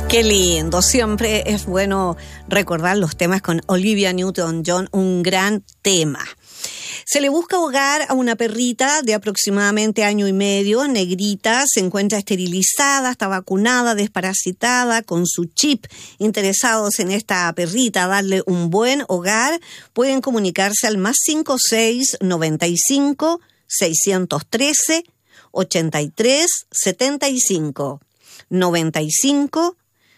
Qué lindo, siempre es bueno recordar los temas con Olivia Newton-John, un gran tema. Se le busca hogar a una perrita de aproximadamente 1 año y medio, negrita, se encuentra esterilizada, está vacunada, desparasitada, con su chip. Interesados en esta perrita, darle un buen hogar, pueden comunicarse al +56 95 613 83 75 95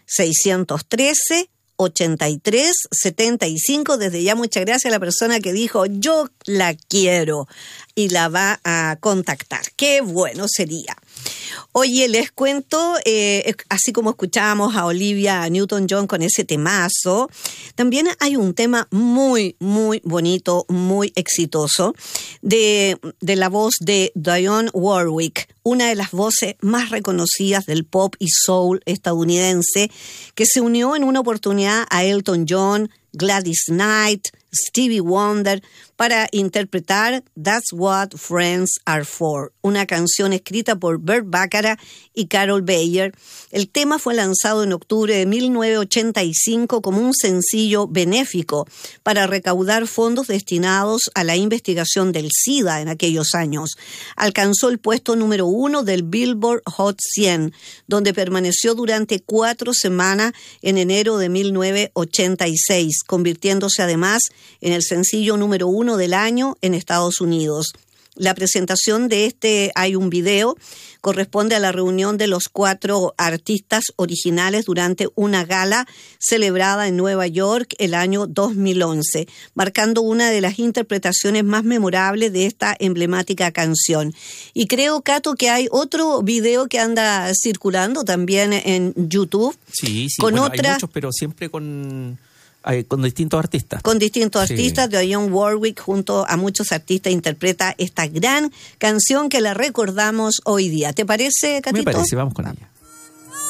613 83 75. Desde ya muchas gracias a la persona que dijo yo la quiero y la va a contactar. Qué bueno sería. Oye, les cuento, así como escuchábamos a Olivia Newton-John con ese temazo, también hay un tema muy, muy bonito, muy exitoso, de la voz de Dionne Warwick, una de las voces más reconocidas del pop y soul estadounidense, que se unió en una oportunidad a Elton John, Gladys Knight, Stevie Wonder, para interpretar That's What Friends Are For, una canción escrita por Burt Bacharach y Carol Bayer. El tema fue lanzado en octubre de 1985 como un sencillo benéfico para recaudar fondos destinados a la investigación del SIDA en aquellos años. Alcanzó el puesto número 1 del Billboard Hot 100, donde permaneció durante 4 semanas en enero de 1986, convirtiéndose además en el sencillo número 1 del año en Estados Unidos. La presentación de hay un video, corresponde a la reunión de los 4 artistas originales durante una gala celebrada en Nueva York el año 2011, marcando una de las interpretaciones más memorables de esta emblemática canción. Y creo, Cato, que hay otro video que anda circulando también en YouTube. Sí, con bueno, otra... hay muchos, pero siempre con distintos artistas. Con distintos artistas, de Dionne Warwick junto a muchos artistas interpreta esta gran canción que la recordamos hoy día. ¿Te parece, Catito? Me parece, vamos con ella.